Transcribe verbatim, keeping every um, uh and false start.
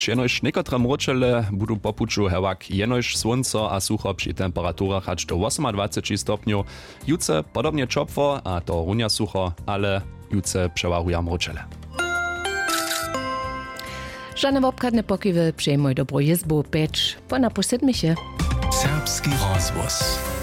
Jenož niekotore mročele budu po puču hewak jenož słonco a sucho przy temperaturach aż do dwadzieścia osiem stopniów. Juce podobnie czopwo, a to runia sucho, ale juce przełahuja mročele. Żadne obkadne pokiwy przyjmuj dobrą jezbu, pecz, po naposedmy się. Serbski rozvoz.